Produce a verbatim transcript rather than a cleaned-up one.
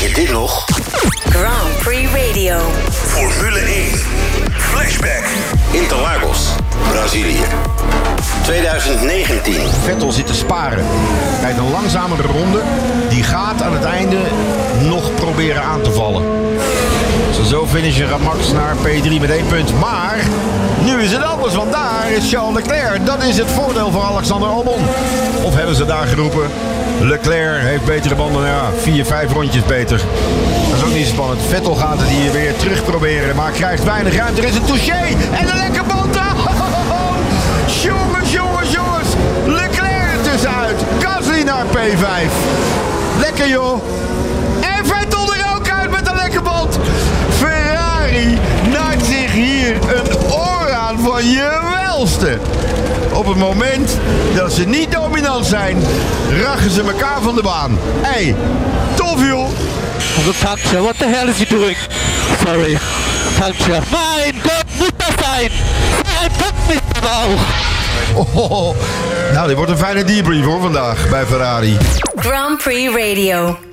je dit nog? Grand Prix Radio. Formule één. Flashback. Interlagos, Brazilië. twintig negentien. Vettel zit te sparen. Rijdt een langzamere ronde. Die gaat aan het einde nog proberen aan te vallen. Zo finishen gaat Max naar P drie met één punt. Maar nu is het anders, want daar is Charles Leclerc. Dat is het voordeel voor Alexander Albon. Of hebben ze daar geroepen? Leclerc heeft betere banden. Ja, vier, vijf rondjes beter. Dat is ook niet zo spannend. Vettel gaat het hier weer terug proberen. Maar krijgt weinig ruimte. Er is een touché. En een lekker band. Jongens, jongens, jongens. Leclerc er tussenuit. Gasly naar P vijf. Lekker joh. En Vettel er ook uit met een lekker band. Ferrari naait zich hier een oor aan van je welste. Op het moment dat ze niet dominant zijn, rachen ze elkaar van de baan. Hé, hey, tof joh. Tankje, what the hell is he doing? Sorry. Tankje. Mein Gott, moet dat zijn? Hij pakt niet nou. Oh, nou, dit wordt een fijne debrief hoor vandaag bij Ferrari. Grand Prix Radio.